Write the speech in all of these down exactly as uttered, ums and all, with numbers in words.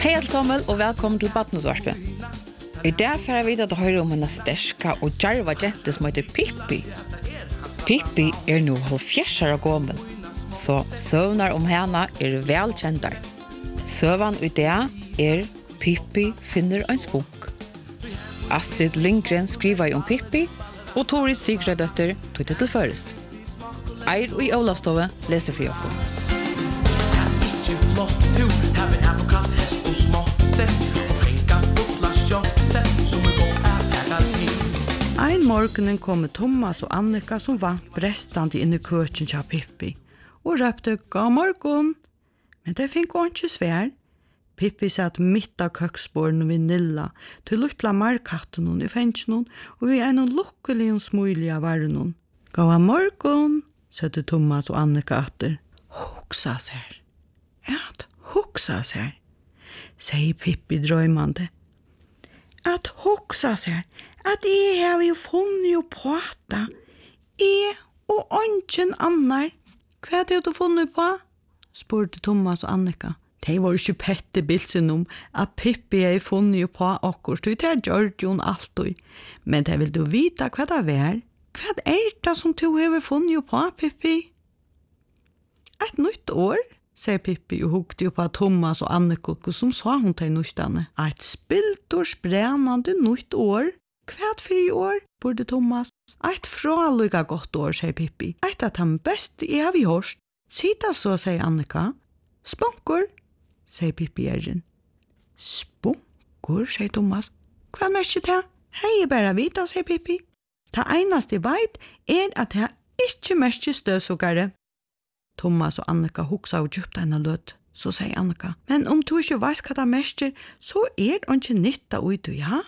Hej allesammans och välkommen till Badnusvarpen. I dag får vi att höra om en sterska och djarva jente som heter Pippi. Pippi är nu halvfjärsar och gammal, så sövnar om henne är välkända. Sövan i det är Pippi finner en spunk. Astrid Lindgren skriver om Pippi och Tori Sigradötter tog det till först. Eir og i Olavstove leser fri opp. Ein morgenen kom Thomas og Annika som vant brestande inn i køkken til Pippi og røpte «God morgen!» Men det fikk hun ikke svær. Pippi satt midt av køksborden ved Nilla til luttla markatten i fengen og vi er noen lukkelig og smulig av verden. «God morgen!» søtte Thomas og Annika atter. «Hoksa seg!» «At hoksa seg!» sier Pippi drøymande. «At hoksa seg!» «At jeg har jo funnet jo prata. Jeg og ønsken annar. Hva har du funnet på?» spurte Thomas og Annika. De var ikke pette bilsen om at Pippi har funnet jo på akkurat. Det har gjort jo alltid. Men det vil du vite hva det er. Hva er det som du har funnet jo på, Pippi? Et nytt år, sier Pippi og hukte jo på Thomas og Annika, som sa hun til nøstene. Et spilt og sprennende nytt år. Hva for i år, burde Thomas. Et fralykka godt år, sier Pippi. Et av de beste jeg har vi hørt. Sida så, sier Annika. Spunker, sier Pippi Ergen. Spunker, sier Thomas. Hva er det til? Hei, bare vita, sier Pippi. Det eneste jeg vet er at jeg ikke mest støvsugere. Thomas og Annika huksa og djupt en løt. Så sier Annika, men om du ikke vet hva det mest er, så er det ikke nytta ut, ja?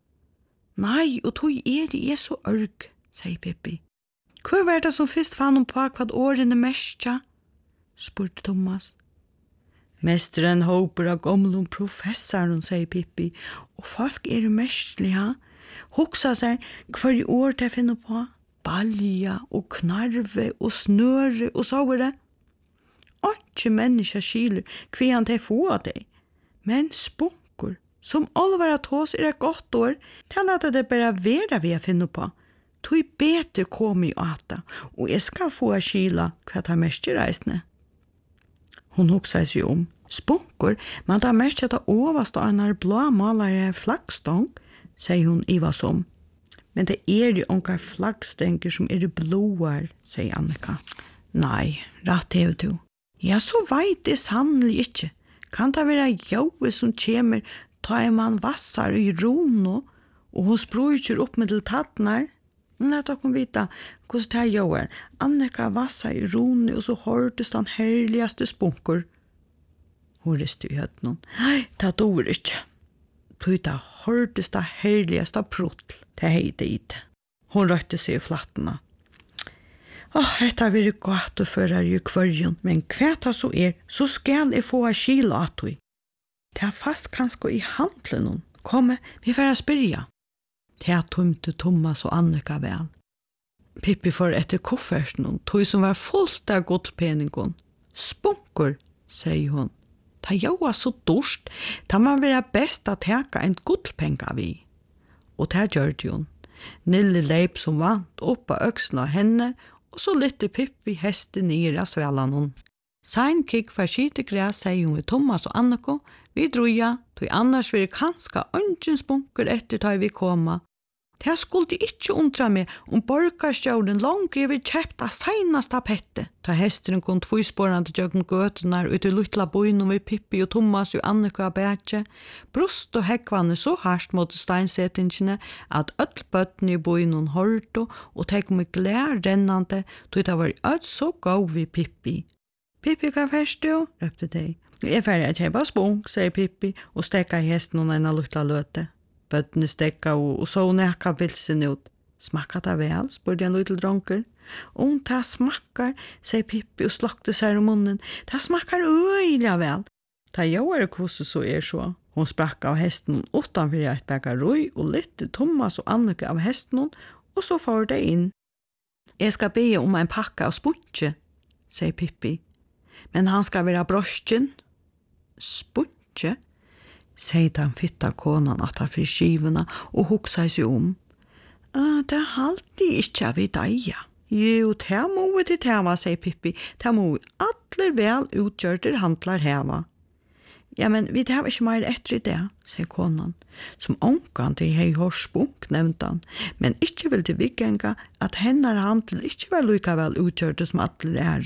Nei, og du er det er så ørg, sier Pippi. Hvor var det som først fann hun på hva årene mest, ja? spurte Thomas. Mesteren håper av gamle professoren, sier Pippi, og folk er mestlige, ja? Hoksa seg hver i år til å finne på. Balja og knarve og snøre og så er det. Ikke mennesker skiler hva han til å få av deg. Men spunker, som alle var at hos er et godt år, til at det bare være vi å finne på. Du er bedre kommet i åta, og jeg skal få av skila hva det er mest i reisene. Hun hoksa seg om. Spunker, men det er mest at det overstå en blå malere flaggstång, sier hun Iva som. Men det er jo onker flaggstenger som er blåar, sier Annika. Nei, rett er du. Ja, så vet det sannelig ikke. Kan det være jauet som kommer, ta en man vassar i rono, og hun spruker opp med til tattnar? Nei, da kan vite hvordan det er jauet. Annika vassar i rono, og så hørtes den herligaste spunker. Hun riste i høtten. Nei, det dår ikke. Tøyta hørtes det herligaste pruttel til heide it. Hun røtte seg i flattene. Åh, dette har vært godt å føre i kvarjen, men hva det så er, så skal jeg få en kilo av tøy. Det er fast kanskje i handelen. Kom, vi får spørre. Det er tømte Thomas og Annika vel. Pippi får etter kofferten, tøy som var fullt av godpenningen. Spunker, sier hun. Det er jo så dårst, da man vil ha best å teka en gullpenga vi. Og det gjør det jo. Nille leip som vant opp av øksene av henne, og så lytte Pippi heste nere av svelene. Sein kikk for skytegræs, sier hun ved Thomas og Annika. Vi droja, tog annars vil kanskje ønsken spunker etter da vi koma. Det skulle ikke undra meg om borgarstjorden langt over kjøpta senast av pette. Ta hesteren kom tvøysporende jøkken gøtenar ut i luttla boinen ved Pippi og Thomas og Annika og Bertje. Brust og hekkvannet så hardt mot steinsettingene at ødel bøttene i boinen hørte og tek med glær rennande tog det var ødt så gav vi Pippi. Pippi, hva først du? Røpte de. Jeg er ferdig å kjøpe spunk, sier Pippi og stekka i hesten og en av luttla løte. Bøttene stekka og, og så nekka vilsen ut. Smakka det vel, spurte en liten dronker. Om det smakkar, sier Pippi og slokte seg i munnen. Det smakkar øyla vel. Det gjør det hvordan så er så. Hun sprakk av hesten utanfor et bakaroi og lytte Thomas og Annika av hesten og så får det inn. Jeg skal be om en pakka av spunkje, sier Pippi. Men han skal være brosjen. Spunkje? Säg den fitta konan att han för skivorna och huxa sig om. Ah, det är alltid inte vid dig. Jo, det må det tema, säger Pippi. Det må alla väl utgjörder hantlar hemma. Ja, men vi har ikke mer etter det, sier konan, som ångan til hei hårspunk, nevnte han, men ikke vil det vikkenga at hennar handel ikke var lika vel utgjørte som alle er.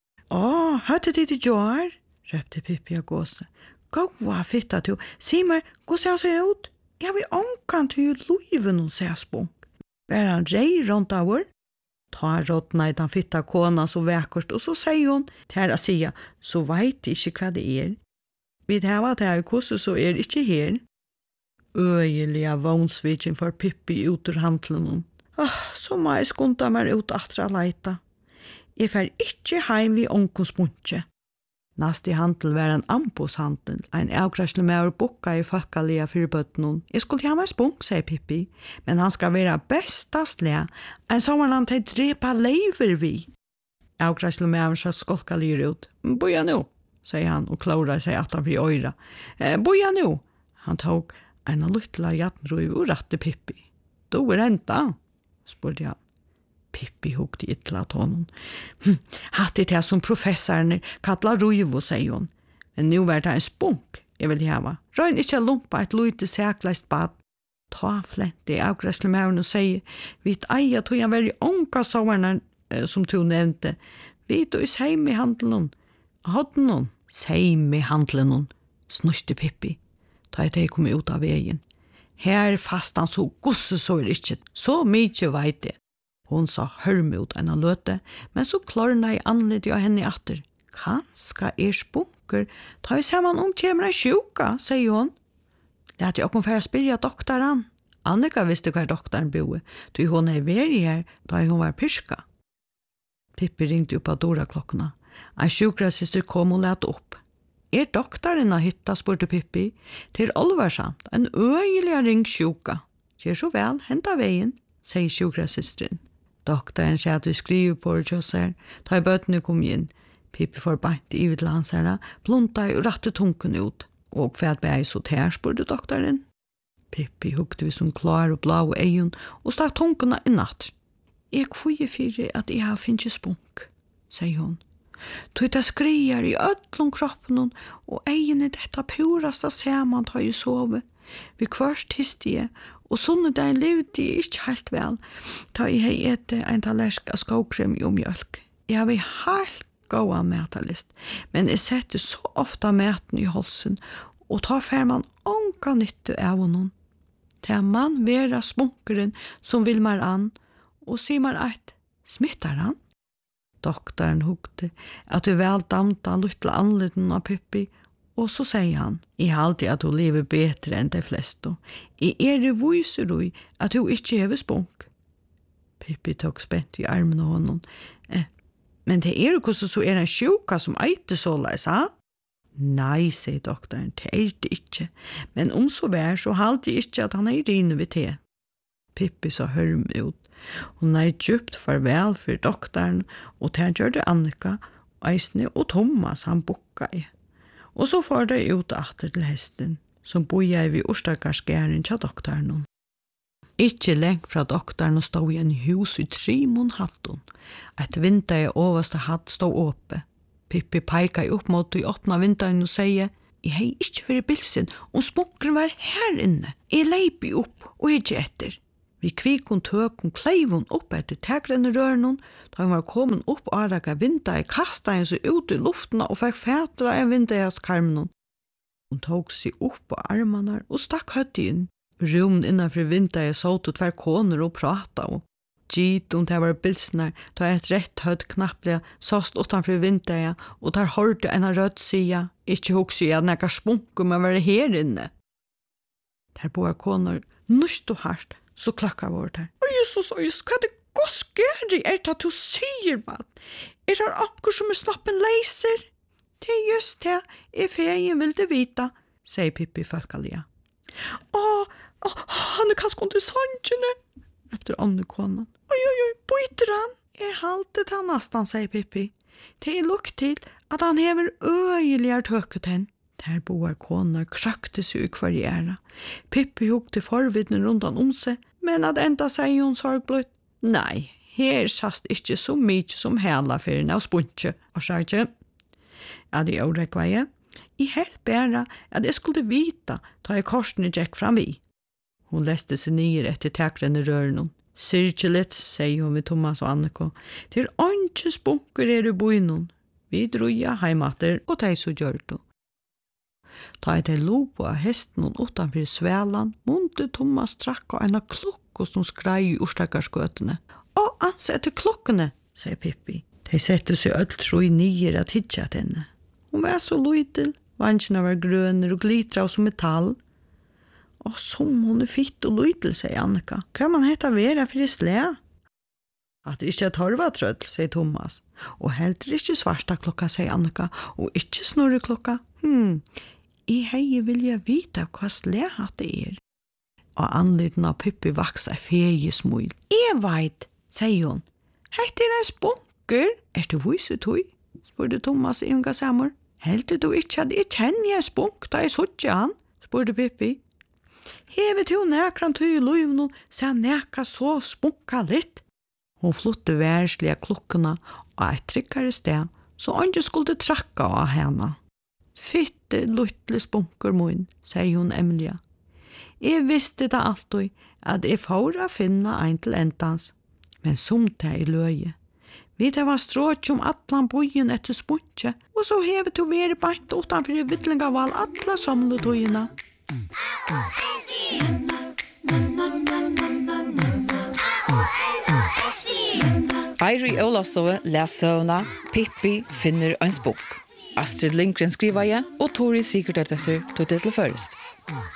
Å, hørte de til Joar? Røpte Pippi og gåse. Gåa fitta til, si meg, gå se seg ut? Jeg vil ångan til luiven og se spunk. Var han rei rundt av vår? Ta rådna i den fitta kona så vekkert, og så sier hun, til å si, så veit de ikke hva det er. Vi tar at jeg kosse så er ikke her. Øyelige vånsvitsen for Pippi ut ur handelen. Åh, så må jeg skunta meg ut atra leita. Jeg fer ikke heim vi onkos munche. Nast i handel var en amboshandel, en avkrasle med å bukka i folkalia fyrir bøtnen. Jeg skulle ha meg spunk, sier Pippi, men han skal være bestast le, en sommer han til drepa leiver vi. Avkrasle med å skolka lir ut. Boja nu, sier han og klaura seg at han fri øyra. Eh, boja nu. Han tog en luttla jatnrøy og ratte Pippi. Du er enda, spurte han. Pippi hugde ytla at honom. Hm, hatt det som professorene kallar ruivo, sier hun. Men nu var det en spunk, jeg vil hava. Røyn ikke lumpa et lute sæklaist bad. Ta flent i avgræsle med og sier, vit eia tog han veri onka sovarna eh, som du nevnte. Vit og seim i handelen. Hadden hon? Seim i handelen, snuste Pippi. Ta et jeg kom ut av veien. Her fast han så gosse så er ikke. Så mykje veit det. Hon sa hørme ut en av løte, men så klarna i anledning av henne atter. Kanska er spunker, ta i saman om kjemra sjuka, sier hon. Lät jeg okkom færa spyrja doktoran. Annika visste hver doktoren boe, då hon er veri her, da hon var pyrska. Pippi ringte upp av dora klokkena. En sjukrasyster kom og lät opp. Er doktoren av hitta, spurte Pippi. Det er alvarsamt, en øyelig ring sjuka. Kjer så vel, henta veien, sier sjukrasysteren. Doktoren sier at vi skriver på det hos her, ta i bøtene kom inn. Pippi får bant i vid lansere, blunta og ratte tunken ut. Og hva er så ter, spurte doktoren. Pippi hugde vi som klar og blå egen, og stakk tunkene i natt. Jeg kvoje fyrir at jeg har finnet spunk, sier hun. Tog det skrier i ødlom kroppen, og egen i dette purasta saman tar jeg sove. Vi kvørst histige, og sunnedagen levde jeg ikke helt vel, da jeg hei ete en talersk av skåkrem og mjølk. Jeg har helt gåa metalist, men jeg setter så ofta meten i halsen, og tar fer man onka nytte av honom. Til man vera smunkeren som vil mar an, og sier man eit, smittar han? Doktoren hugde at du vel damta luttla anledningen av Pippi, og så sier han, jeg har alltid at du lever bedre enn de fleste. Jeg er det viser du at du ikke hever spunk. Pippi tok spent i armen av honom. Eh, men det er jo hvordan så er en sjuka som eiter så leis, ha? Nei, sier doktoren, det er det ikke. Men om så vær, så halte jeg ikke at han er rine ved det. Pippi så hørm ut. Hun er djupt farvel for doktoren, og til gjør det Annika, Eisne og Thomas han bukka i. Og så får det ut atter til hesten, som boja i Orstakarsgæren til doktoren. Ikke lengt fra doktoren stod i en hus i Trimon hatten. Et vinter i overste hatt stod åpe. Pippi peika opp mot de åpna vinteren og sier, jeg har ikke vært bilsen om smukkeren var her inne. Jeg leipi opp og ikke etter. Vi kvikon tøkon kleivon opp etter tegrene rørnen, da han var kommet opp og arraka vinda i kasta han seg ut i luften og fikk fætra en vinda i hans karmen. Hun tok seg opp på armarna og stakk høtt inn. Rummen innanfor vinda i såt og tver koner og prata og gitt om det var bilsner, da et rett høtt knapplega såst utanfor vinda i og der hørte en rødt sida, ikke hokse at nekka spunkum å være her inne. Der boar koner nust og hardt, så klakka vårt her. Oi, Jesus, oi, hva er det goskeri er det at du sier, man? Er det anker som er snappen leiser? Det er just det, jeg feien vil det vita, sier Pippi folkalia. Åh, åh, han er kanskje under sannsjene, efter andekånen. Oi, oi, oi, byter han? Jeg halte det han nastan, sier Pippi. Det er lukk til at han hever øyeligere tøket hen. Der boar konar krakte seg i hver æra. Pippi hukte forvidden rundan om seg, men at enda sier hun sorgbløtt. Nei, her sast ikkje så mykje som hela ferien av spuntje, og sa ikkje. Ja, det er orekveie. I helt bæra at jeg skulle vita ta jeg korsene gikk fram vi. Hun leste seg nyer etter takrenne røren. Syrkje litt, sier hun med Thomas og Anneko. Til åndsje spunker er i boinon. Vi droja heimater, og de så gjør det. Ta jeg til lopo av hesten utanfor svelan, munte Thomas trakk av en av klokko som skrei i orstakarskøtene. Å, ansette klokkene, sier Pippi. De sette seg ølt tro i nyer at hitja til henne. Hun var så lydel, vansjene var grønner og glitra som metall. Og som hun er fitt og lydel, sier Annika. Hva man heta vera for i slæ? At det ikke er torvatrøll, sier Thomas. Og heller ikke svarta klokka, sier Annika. Og ikke snurre klokka. Hmm, jeg hei vil jeg vite hva slæ hatt det er. Og anliten av Pippi vaksa feie smul. Jeg veit, sier hun. Hette er en spunker. Er du vise tog? Spurte Thomas i unga samur. Helte du ikke at jeg kjenner jeg spunk da jeg suttje han? Spurte Pippi. Hevet hun nekran tøy i løyvnun, sa neka så spunka litt. Hun flotte værslige klokkene og et tryggare sted, så han ikke skulle trakka av henne. Fitte luttlig spunker mun, sier hun Emilia. Jeg visste det alltid at jeg får å finne ein til endans, men som det i løye. Vi tar var stråk om atlan bojen etter spunkje, og så hevet hun vært bant utanfor i Vittlingavall atla samletøyene. Eiri Olavstove leser søvna, Pippi finner en spunk. Astrid Lindgren skriver jeg, og Tori sikkert etter tog det til først.